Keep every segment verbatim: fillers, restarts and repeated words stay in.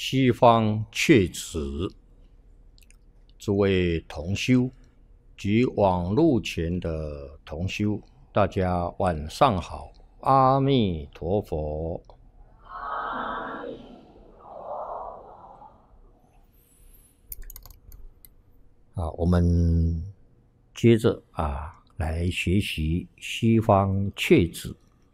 西方阙子，诸位同修及网络前的同修，大家晚上好，阿弥陀佛。啊，我们接着啊来学习西方阙子。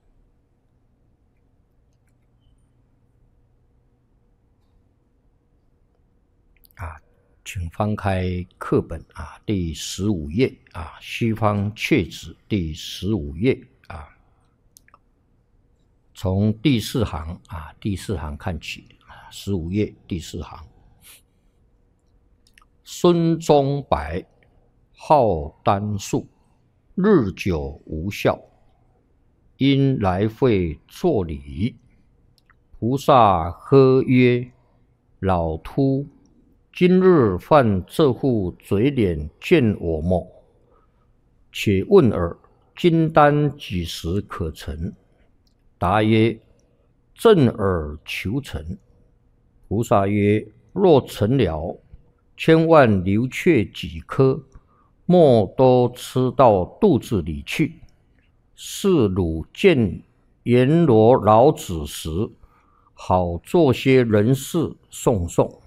啊，请翻开课本啊，第十五页啊，西方阙子第十五页啊，从第四行啊，第四行看起，十五页第四行。孙中白，号丹树，日久无效，因来会作礼。菩萨呵曰：老秃，今日犯这副嘴脸见我么？且问尔，金丹几时可成？答曰：正尔求成。菩萨曰：若成了，千万留却几颗，莫都吃到肚子里去。是汝见阎罗老子时，好做些人事送送。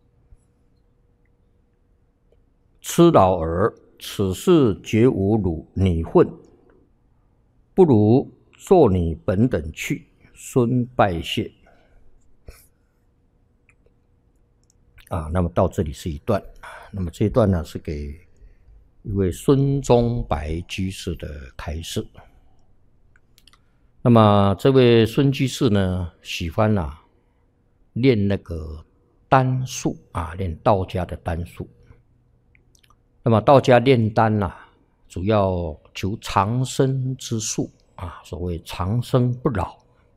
痴老儿，此事绝无汝你混，不如做你本等去。孙拜谢。啊，那么到这里是一段，那么这一段呢是给一位孙中白居士的开示。那么这位孙居士呢，喜欢啊练那个丹术啊，练道家的丹术。那么道家炼丹啊，主要求长生之术啊，所谓长生不老。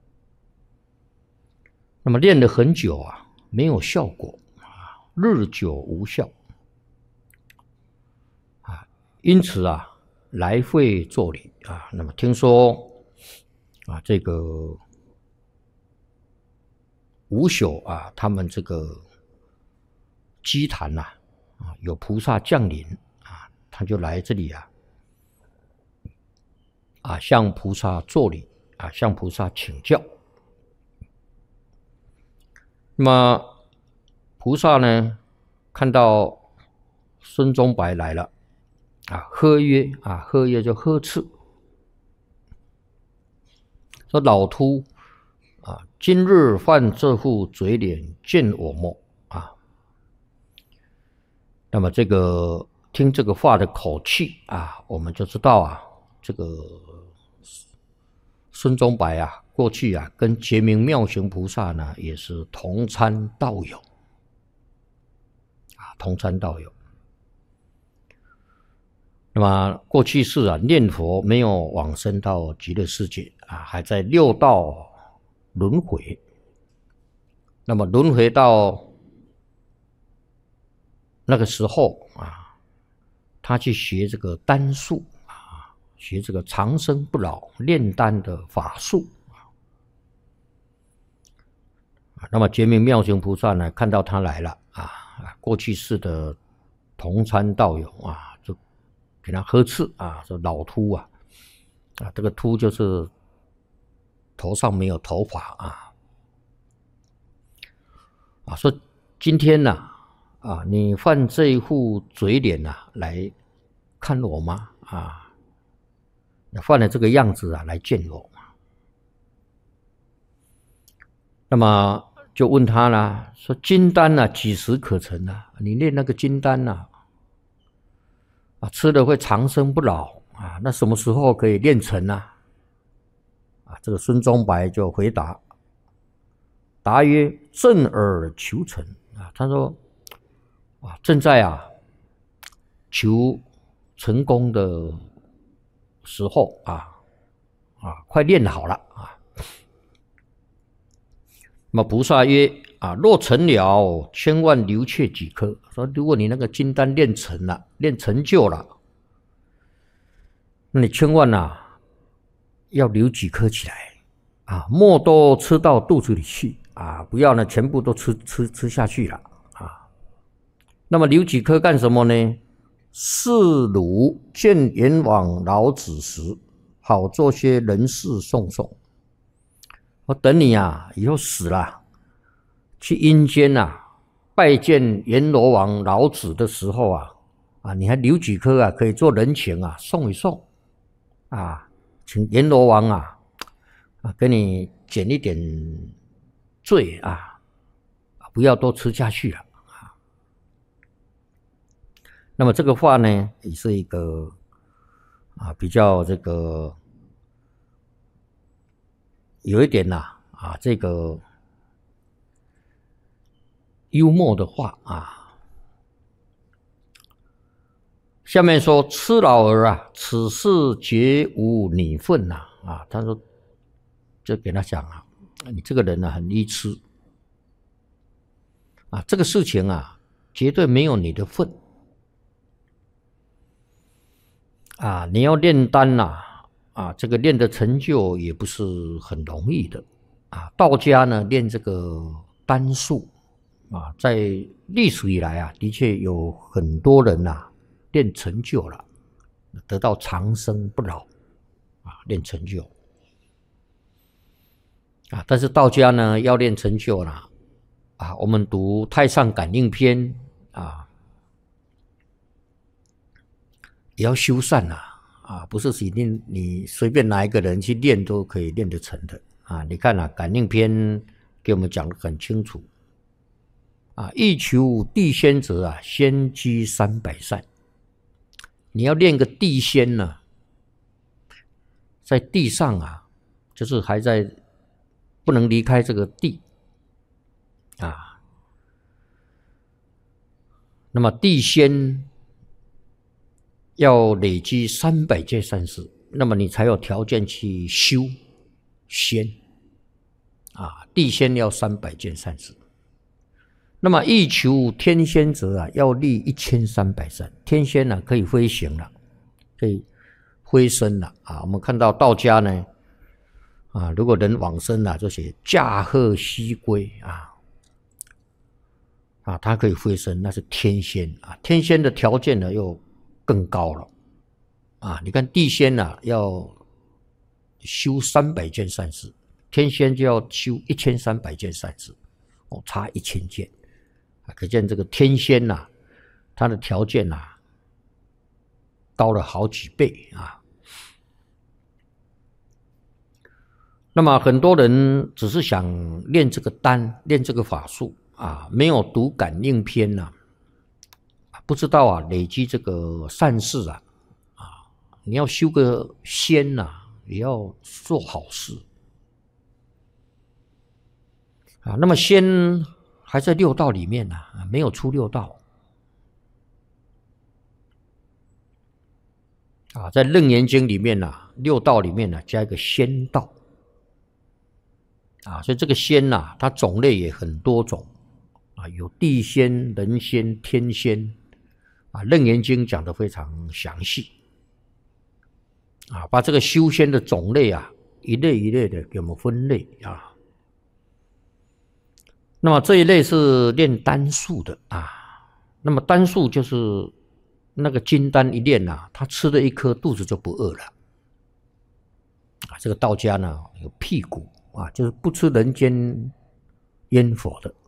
那么练了很久啊，没有效果啊，日久无效啊，因此啊，来会作礼啊。那么听说啊，这个无朽啊，他们这个基坛呐、啊。啊，有菩萨降临啊，他就来这里啊，啊，向菩萨作礼啊，向菩萨请教。那么菩萨呢，看到孙中白来了啊，呵曰啊，呵曰就呵斥，说老秃啊，今日犯这副嘴脸见我么？那么这个听这个话的口气啊，我们就知道啊，这个孙中白啊，过去啊跟觉明妙行菩萨呢也是同参道友啊，同参道友。那么过去世啊，念佛没有往生到极乐世界啊，还在六道轮回。那么轮回到那个时候啊，他去学这个丹术啊，学这个长生不老炼丹的法术啊。那么觉明妙行菩萨呢，看到他来了啊，过去世的同参道友啊，就给他呵斥啊，说老秃啊，啊，这个秃就是头上没有头发啊，啊，说今天呢、啊。啊，你犯这一副嘴脸啊，来看我吗？啊，你犯了这个样子啊，来见我吗？那么就问他啦，说金丹啊，几时可成啊？你练那个金丹啊，啊，吃了会长生不老啊，那什么时候可以练成啊？啊，这个孙中白就回答，答曰：正尔求成啊。他说。啊，正在啊求成功的时候啊啊，快练好了啊。那么菩萨曰：啊，若成了，千万留却几颗。说如果你那个金丹练成了，练成就了，那你千万啊要留几颗起来啊，莫都吃到肚子里去啊，不要呢全部都吃吃吃下去了啊。那么留几颗干什么呢？是汝见阎王老子时，好做些人事送送。我等你啊，以后死了，去阴间啊，拜见阎罗王老子的时候啊，啊，你还留几颗啊，可以做人情啊，送一送啊，请阎罗王啊，啊，给你减一点罪啊，不要都吃下去了啊。那么这个话呢，也是一个啊比较这个有一点呐 啊, 啊这个幽默的话啊。下面说：“痴老儿啊，此事绝无你份呐！啊，他说，就给他讲啊，你这个人啊很愚痴啊，这个事情啊绝对没有你的份啊！你要炼丹呐，啊，这个炼的成就也不是很容易的啊。道家呢炼这个丹术啊，在历史以来啊，的确有很多人呐、啊。”练成就了，得到长生不老啊！练成就啊，但是道家呢，要练成就了啊，我们读《太上感应篇》啊，也要修善呐啊，不是一定你随便拿一个人去练都可以练得成的啊！你看啊，《感应篇》给我们讲得很清楚啊，欲求地仙者啊，先积三百善。你要练个地仙呢、啊，在地上啊，就是还在不能离开这个地啊。那么地仙要累积三百件善事，那么你才有条件去修仙啊。地仙要三百件善事。那么欲求天仙者啊，要立一千三百善。天仙呢、啊，可以飞行了，可以飞升了啊。我们看到道家呢，啊，如果人往生了，就写驾鹤西归啊，啊，它可以飞升，那是天仙啊。天仙的条件呢又更高了啊。你看地仙呢、啊，要修三百件善事，天仙就要修一千三百件善事，哦，差一千件。可见这个天仙呐、啊，它的条件呐、啊、高了好几倍啊。那么很多人只是想练这个丹，练这个法术啊，没有读感应篇呐、啊，不知道啊，累积这个善事啊，啊，你要修个仙呐、啊，也要做好事啊。那么仙还在六道里面呢、啊，没有出六道啊，在《楞严经》里面呢、啊，六道里面呢、啊、加一个仙道啊，所以这个仙呐、啊，它种类也很多种啊，有地仙、人仙、天仙啊，《楞严经》讲得非常详细啊，把这个修仙的种类啊，一类一类的给我们分类啊。那么这一类是练丹术的啊，那么丹术就是那个金丹一炼啊，他吃了一颗肚子就不饿了啊。这个道家呢有辟谷啊，就是不吃人间烟火的